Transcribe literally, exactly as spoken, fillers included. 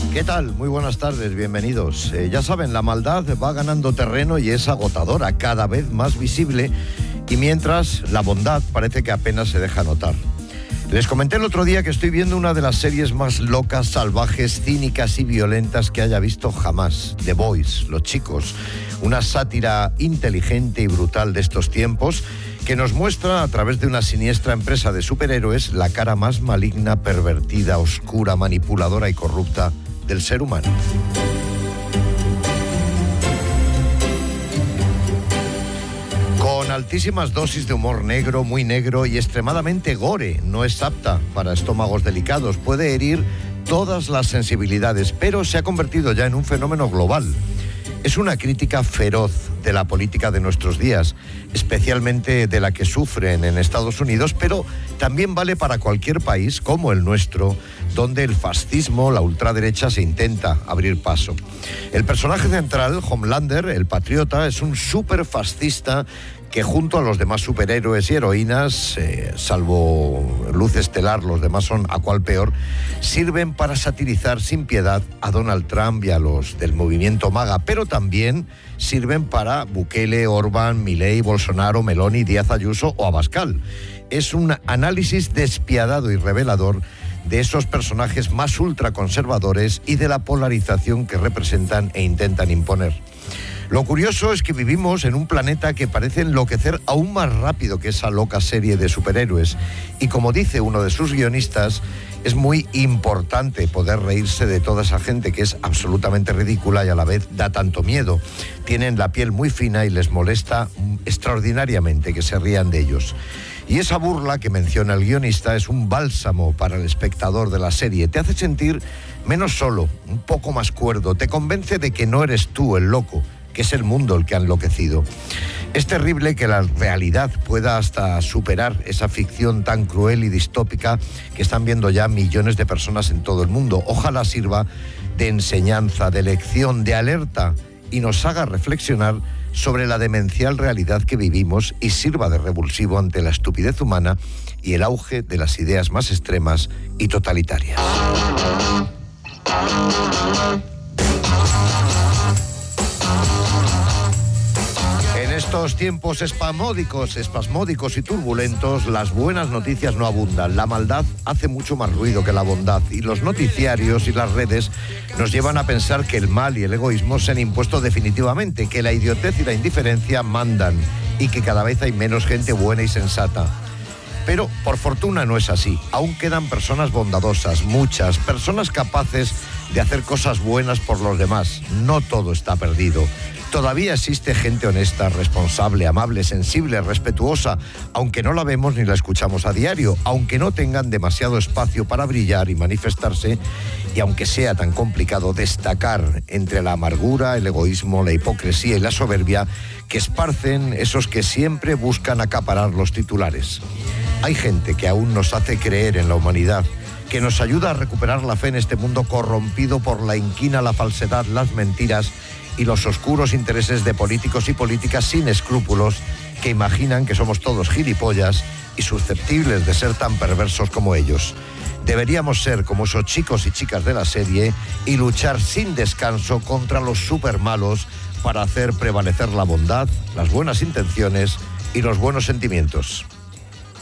¿Qué tal? Muy buenas tardes, bienvenidos. Eh, ya saben, la maldad va ganando terreno y es agotadora, cada vez más visible, y mientras la bondad parece que apenas se deja notar. Les comenté el otro día que estoy viendo una de las series más locas, salvajes, cínicas y violentas que haya visto jamás. The Boys, Los Chicos, una sátira inteligente y brutal de estos tiempos que nos muestra a través de una siniestra empresa de superhéroes la cara más maligna, pervertida, oscura, manipuladora y corrupta del ser humano. Con altísimas dosis de humor negro, muy negro y extremadamente gore, no es apta para estómagos delicados, puede herir todas las sensibilidades, pero se ha convertido ya en un fenómeno global. Es una crítica feroz de la política de nuestros días, especialmente de la que sufren en Estados Unidos, pero también vale para cualquier país como el nuestro, donde el fascismo, la ultraderecha, se intenta abrir paso. El personaje central, Homelander, el patriota, es un superfascista que junto a los demás superhéroes y heroínas, eh, salvo Luz Estelar, los demás son a cual peor, sirven para satirizar sin piedad a Donald Trump y a los del movimiento MAGA, pero también sirven para Bukele, Orbán, Milei, Bolsonaro, Meloni, Díaz Ayuso o Abascal. Es un análisis despiadado y revelador de esos personajes más ultraconservadores y de la polarización que representan e intentan imponer. Lo curioso es que vivimos en un planeta que parece enloquecer aún más rápido que esa loca serie de superhéroes. Y como dice uno de sus guionistas, es muy importante poder reírse de toda esa gente que es absolutamente ridícula y a la vez da tanto miedo. Tienen la piel muy fina y les molesta extraordinariamente que se rían de ellos. Y esa burla que menciona el guionista es un bálsamo para el espectador de la serie. Te hace sentir menos solo, un poco más cuerdo, te convence de que no eres tú el loco, que es el mundo el que ha enloquecido. Es terrible que la realidad pueda hasta superar esa ficción tan cruel y distópica que están viendo ya millones de personas en todo el mundo. Ojalá sirva de enseñanza, de lección, de alerta y nos haga reflexionar sobre la demencial realidad que vivimos y sirva de revulsivo ante la estupidez humana y el auge de las ideas más extremas y totalitarias. En estos tiempos espasmódicos, espasmódicos y turbulentos, las buenas noticias no abundan. La maldad hace mucho más ruido que la bondad y los noticiarios y las redes nos llevan a pensar que el mal y el egoísmo se han impuesto definitivamente, que la idiotez y la indiferencia mandan y que cada vez hay menos gente buena y sensata. Pero, por fortuna, no es así. Aún quedan personas bondadosas, muchas, personas capaces de hacer cosas buenas por los demás. No todo está perdido. Todavía existe gente honesta, responsable, amable, sensible, respetuosa, aunque no la vemos ni la escuchamos a diario, aunque no tengan demasiado espacio para brillar y manifestarse, y aunque sea tan complicado destacar entre la amargura, el egoísmo, la hipocresía y la soberbia que esparcen esos que siempre buscan acaparar los titulares. Hay gente que aún nos hace creer en la humanidad, que nos ayuda a recuperar la fe en este mundo corrompido por la inquina, la falsedad, las mentiras y los oscuros intereses de políticos y políticas sin escrúpulos que imaginan que somos todos gilipollas y susceptibles de ser tan perversos como ellos. Deberíamos ser como esos chicos y chicas de la serie y luchar sin descanso contra los supermalos para hacer prevalecer la bondad, las buenas intenciones y los buenos sentimientos.